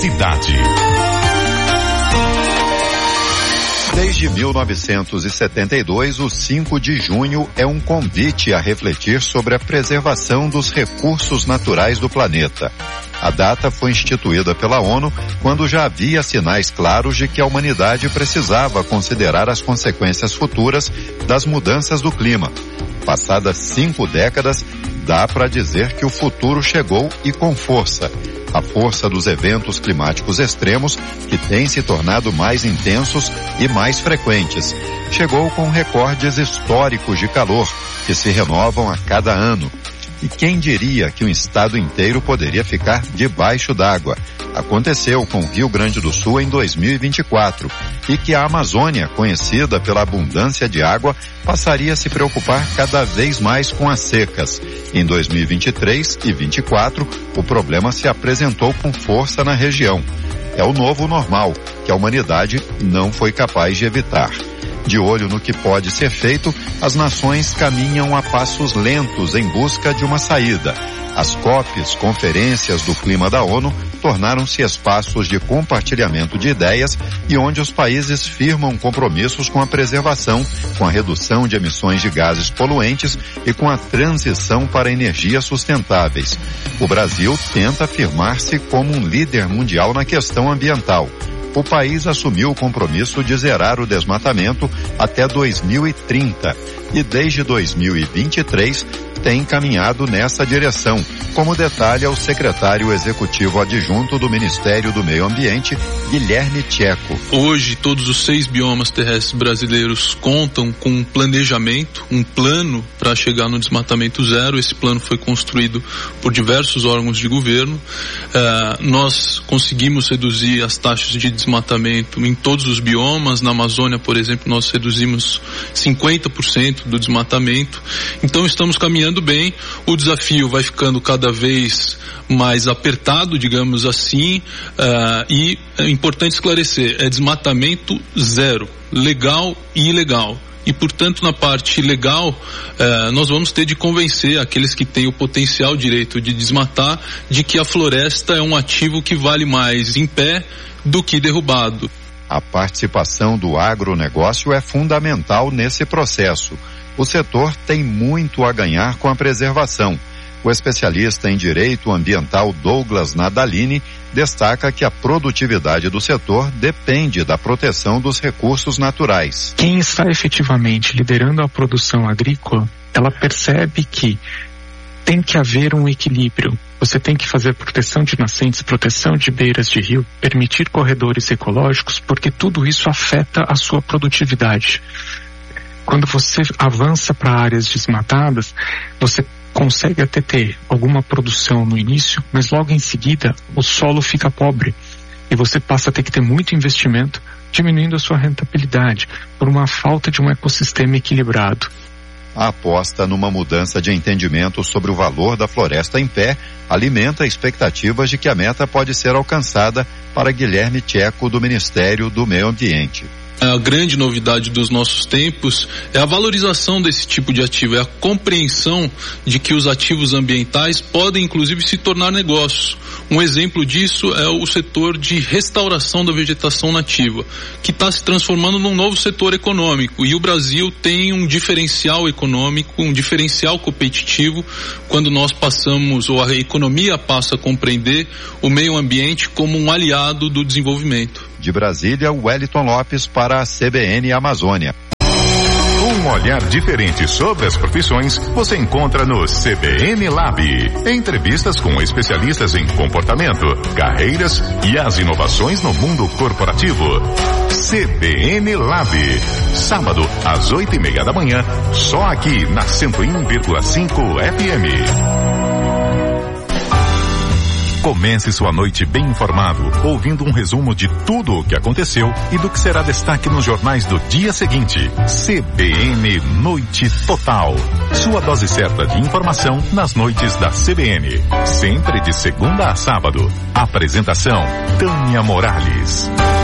cidade. Desde 1972, o 5 de junho é um convite a refletir sobre a preservação dos recursos naturais do planeta. A data foi instituída pela ONU quando já havia sinais claros de que a humanidade precisava considerar as consequências futuras das mudanças do clima. Passadas 5 décadas, dá para dizer que o futuro chegou e com força. A força dos eventos climáticos extremos, que têm se tornado mais intensos e mais frequentes. Chegou com recordes históricos de calor, que se renovam a cada ano. E quem diria que um estado inteiro poderia ficar debaixo d'água? Aconteceu com o Rio Grande do Sul em 2024, e que a Amazônia, conhecida pela abundância de água, passaria a se preocupar cada vez mais com as secas. Em 2023 e 2024, o problema se apresentou com força na região. É o novo normal, que a humanidade não foi capaz de evitar. De olho no que pode ser feito, as nações caminham a passos lentos em busca de uma saída. As COPs, Conferências do Clima da ONU, tornaram-se espaços de compartilhamento de ideias e onde os países firmam compromissos com a preservação, com a redução de emissões de gases poluentes e com a transição para energias sustentáveis. O Brasil tenta afirmar-se como um líder mundial na questão ambiental. O país assumiu o compromisso de zerar o desmatamento até 2030 e desde 2023 tem caminhado nessa direção, como detalha o secretário executivo adjunto do Ministério do Meio Ambiente, Guilherme Tcheco. Hoje, todos os 6 biomas terrestres brasileiros contam com um planejamento, um plano para chegar no desmatamento zero. Esse plano foi construído por diversos órgãos de governo. Nós conseguimos reduzir as taxas de desmatamento em todos os biomas. Na Amazônia, por exemplo, nós reduzimos 50% do desmatamento. Então, estamos caminhando bem. O desafio vai ficando cada vez mais apertado, digamos assim, e é importante esclarecer, é desmatamento zero, legal e ilegal. E, portanto, na parte legal, nós vamos ter de convencer aqueles que têm o potencial direito de desmatar de que a floresta é um ativo que vale mais em pé do que derrubado. A participação do agronegócio é fundamental nesse processo. O setor tem muito a ganhar com a preservação. O especialista em direito ambiental Douglas Nadalini destaca que a produtividade do setor depende da proteção dos recursos naturais. Quem está efetivamente liderando a produção agrícola, ela percebe que tem que haver um equilíbrio. Você tem que fazer proteção de nascentes, proteção de beiras de rio, permitir corredores ecológicos, porque tudo isso afeta a sua produtividade. Quando você avança para áreas desmatadas, você consegue até ter alguma produção no início, mas logo em seguida o solo fica pobre e você passa a ter que ter muito investimento, diminuindo a sua rentabilidade por uma falta de um ecossistema equilibrado. A aposta numa mudança de entendimento sobre o valor da floresta em pé alimenta expectativas de que a meta pode ser alcançada para Guilherme Tcheco, do Ministério do Meio Ambiente. A grande novidade dos nossos tempos é a valorização desse tipo de ativo, é a compreensão de que os ativos ambientais podem inclusive se tornar negócios. Um exemplo disso é o setor de restauração da vegetação nativa, que está se transformando num novo setor econômico, e o Brasil tem um diferencial econômico, um diferencial competitivo quando nós passamos, ou a economia passa a compreender o meio ambiente como um aliado do desenvolvimento. De Brasília, Wellington Lopes para a CBN Amazônia. Um olhar diferente sobre as profissões você encontra no CBN Lab. Entrevistas com especialistas em comportamento, carreiras e as inovações no mundo corporativo. CBN Lab. Sábado, às 8:30 da manhã, só aqui na 101,5 FM. Comece sua noite bem informado, ouvindo um resumo de tudo o que aconteceu e do que será destaque nos jornais do dia seguinte. CBN Noite Total. Sua dose certa de informação nas noites da CBN. Sempre de segunda a sábado. Apresentação: Tânia Morales.